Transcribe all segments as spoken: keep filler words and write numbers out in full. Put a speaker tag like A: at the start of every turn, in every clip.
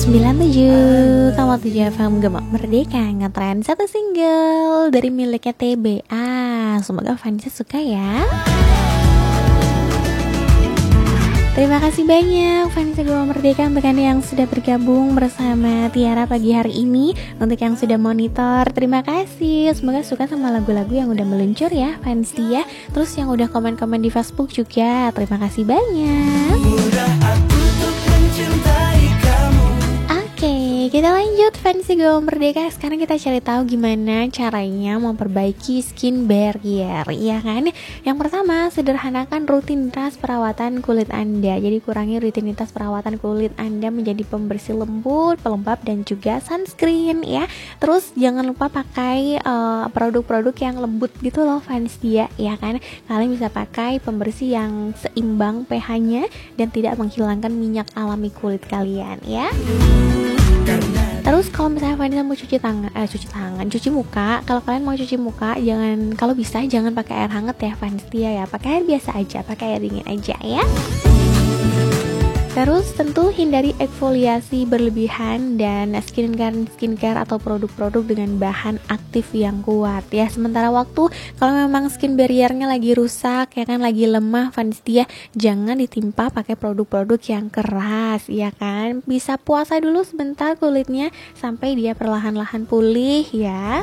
A: sembilan puluh tujuh koma tujuh F M Gema Merdeka ngetren satu single dari miliknya T B A. Semoga fansnya suka ya. Terima kasih banyak fans Gema Merdeka untuk Anda yang sudah bergabung bersama Tiara pagi hari ini. Untuk yang sudah monitor, terima kasih. Semoga suka sama lagu-lagu yang udah meluncur ya fans dia. Terus yang udah komen-komen di Facebook juga, terima kasih banyak. Oke, kita lanjut fans Gema Merdeka. Sekarang kita cari tahu gimana caranya memperbaiki skin barrier, ya kan? Yang pertama, sederhanakan rutinitas perawatan kulit Anda. Jadi kurangi rutinitas perawatan kulit Anda menjadi pembersih lembut, pelembab dan juga sunscreen ya. Terus jangan lupa pakai uh, produk-produk yang lembut gitu loh fans dia, ya kan? Kalian bisa pakai pembersih yang seimbang pH-nya dan tidak menghilangkan minyak alami kulit kalian ya. Terus kalau misalnya Vanessa mau cuci tangan, eh cuci tangan, cuci muka, kalau kalian mau cuci muka, jangan, kalau bisa jangan pakai air hangat ya Vanessa ya, pakai air biasa aja, pakai air dingin aja ya. Terus tentu hindari eksfoliasi berlebihan dan skincare skincare atau produk-produk dengan bahan aktif yang kuat ya. Sementara waktu kalau memang skin barriernya lagi rusak ya kan, lagi lemah Vanistia, jangan ditimpa pakai produk-produk yang keras ya kan. Bisa puasa dulu sebentar kulitnya sampai dia perlahan-lahan pulih ya.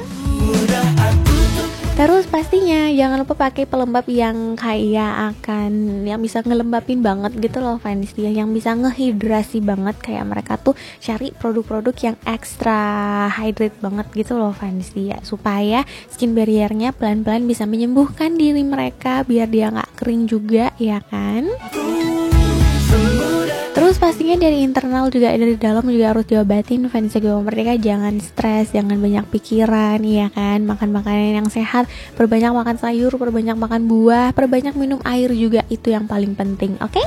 A: Terus pastinya jangan lupa pakai pelembab yang kayak akan yang bisa ngelembapin banget gitu loh fans dia, yang bisa ngehidrasi banget, kayak mereka tuh cari produk-produk yang extra hydrate banget gitu loh fans dia, supaya skin barriernya pelan-pelan bisa menyembuhkan diri mereka biar dia nggak kering juga ya kan. Terus pastinya dari internal juga, dari dalam juga harus diobatin fans Gema Merdeka. Jangan stres, jangan banyak pikiran ya kan. Makan makanan yang sehat, perbanyak makan sayur, perbanyak makan buah, perbanyak minum air juga, itu yang paling penting, oke? Okay?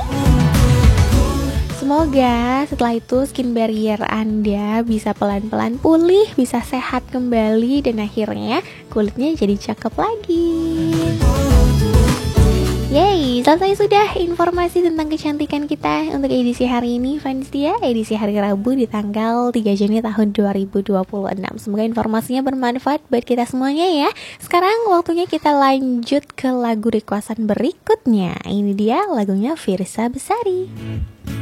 A: Semoga setelah itu skin barrier Anda bisa pelan-pelan pulih, bisa sehat kembali, dan akhirnya kulitnya jadi cakep lagi. Yeay, selesai sudah informasi tentang kecantikan kita untuk edisi hari ini fans dia, edisi hari Rabu di tanggal tiga Juni tahun dua ribu dua puluh enam. Semoga informasinya bermanfaat buat kita semuanya ya. Sekarang waktunya kita lanjut ke lagu requestan berikutnya. Ini dia lagunya Firsa Besari.